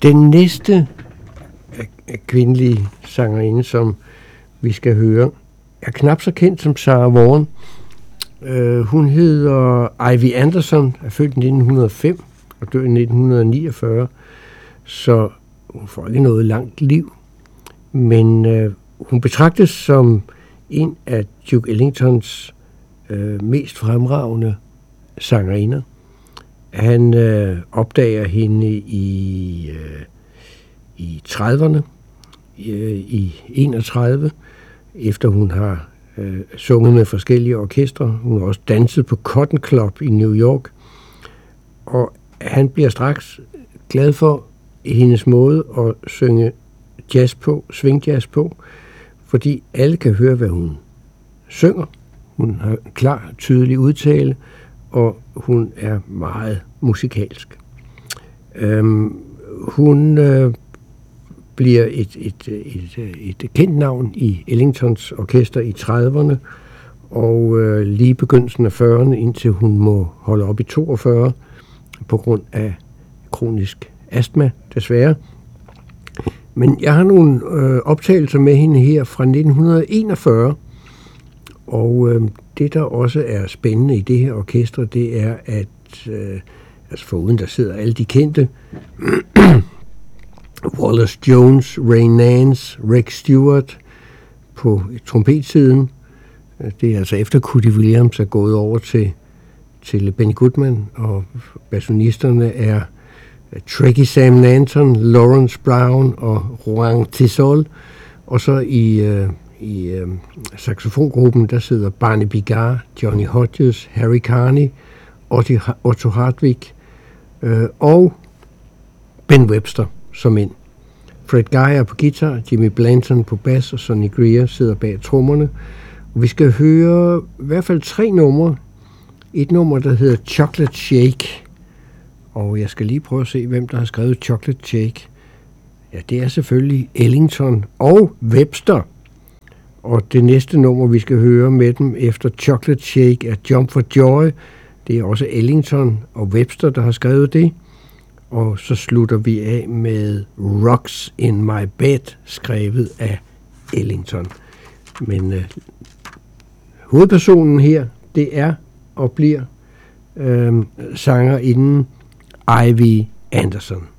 Den næste kvindelige sangerinde, som vi skal høre, er knap så kendt som Sarah Vaughan. Hun hedder Ivy Anderson, er født i 1905 og dør i 1949, så hun får ikke noget langt liv. Men hun betragtes som en af Duke Ellingtons mest fremragende sangerinder. Han opdager hende i 30'erne, i 31, efter hun har sunget med forskellige orkestre. Hun har også danset på Cotton Club i New York. Og han bliver straks glad for hendes måde at synge jazz på, swingjazz på, fordi alle kan høre, hvad hun synger. Hun har klar, tydelig udtale, og hun er meget musikalsk. Hun bliver et kendt navn i Ellingtons orkester i 30'erne, og lige begyndelsen af 40'erne, indtil hun må holde op i 42 på grund af kronisk astma, desværre. Men jeg har nogle optagelser med hende her fra 1941, og det, der også er spændende i det her orkester, det er, at foruden der sidder alle de kendte, Wallace Jones, Ray Nance, Rex Stewart på trompetsiden. Det er altså efter Cootie Williams er gået over til Benny Goodman, og bassonisterne er Tricky Sam Lanton, Lawrence Brown og Juan Tisol. Og så i saxofongruppen, der sidder Barney Bigard, Johnny Hodges, Harry Carney, Otto Hartwig og Ben Webster som ind. Fred Guy er på guitar, Jimmy Blanton på bas, og Sonny Greer sidder bag trommerne. Og vi skal høre i hvert fald 3 numre. Et nummer, der hedder Chocolate Shake. Og jeg skal lige prøve at se, hvem der har skrevet Chocolate Shake. Ja, det er selvfølgelig Ellington og Webster. Og det næste nummer, vi skal høre med dem efter Chocolate Shake, er Jump for Joy. Det er også Ellington og Webster, der har skrevet det. Og så slutter vi af med Rocks in My Bed, skrevet af Ellington. Men hovedpersonen her, det er og bliver sangerinden Ivy Anderson.